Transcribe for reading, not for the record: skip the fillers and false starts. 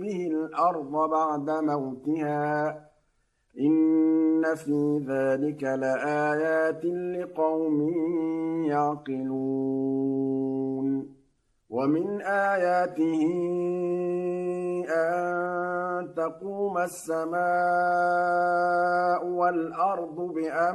به الأرض بعد موتها إن في ذلك لآيات لقوم يعقلون ومن آياته أن تقوم السماء والأرض بأمره